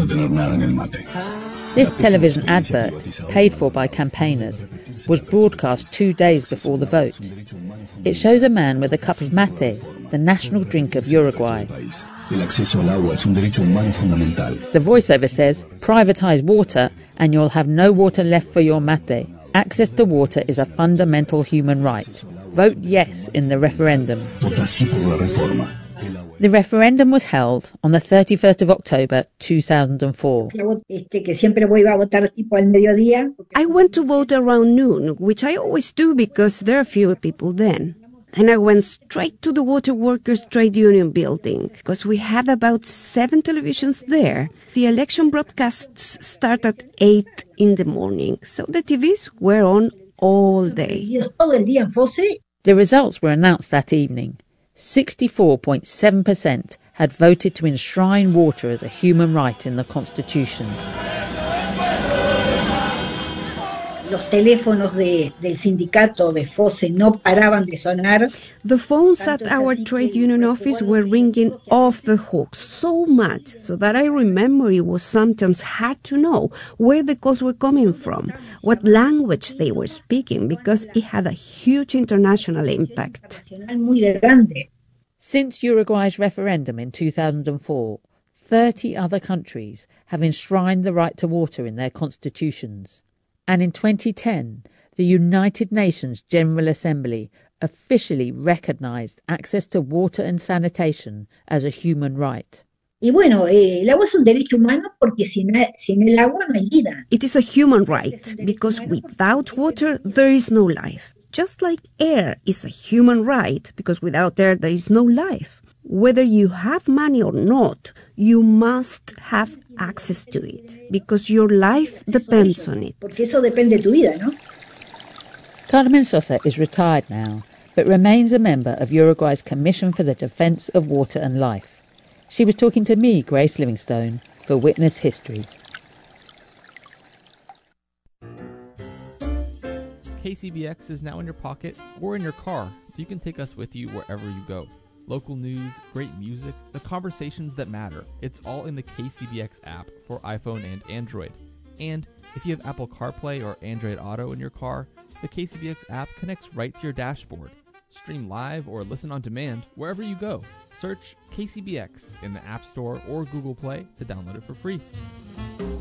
tener nada en el mate. This television advert, paid for by campaigners, was broadcast 2 days before the vote. It shows a man with a cup of mate, the national drink of Uruguay. El acceso al agua es un derecho humano fundamental. The voiceover says, "Privatize water and you'll have no water left for your mate. Access to water is a fundamental human right. Vote yes in the referendum." Vota sí por la reforma. The referendum was held on the 31st of October 2004. I went to vote around noon, which I always do because there are fewer people then. And I went straight to the Water Workers Trade Union building because we had about 7 televisions there. The election broadcasts start at 8 in the morning, so the TVs were on all day. The results were announced that evening. 64.7% had voted to enshrine water as a human right in the Constitution. Los teléfonos del sindicato de FOSE no paraban de sonar. The phones at our trade union office were ringing off the hook so much so that I remember it was sometimes hard to know where the calls were coming from, what language they were speaking, because it had a huge international impact. Since Uruguay's referendum in 2004, 30 other countries have enshrined the right to water in their constitutions. And in 2010, the United Nations General Assembly officially recognized access to water and sanitation as a human right. El agua es un derecho humano porque sin el agua no hay vida. It is a human right because without water there is no life. Just like air is a human right because without air there is no life. Whether you have money or not, you must have access to it because your life depends on it. Porque eso depende de tu vida, ¿no? Carmen Sosa is retired now, but remains a member of Uruguay's Commission for the Defence of Water and Life. She was talking to me, Grace Livingstone, for Witness History. KCBX is now in your pocket or in your car, so you can take us with you wherever you go. Local news, great music, the conversations that matter. It's all in the KCBX app for iPhone and Android. And if you have Apple CarPlay or Android Auto in your car, the KCBX app connects right to your dashboard. Stream live or listen on demand wherever you go. Search KCBX in the App Store or Google Play to download it for free.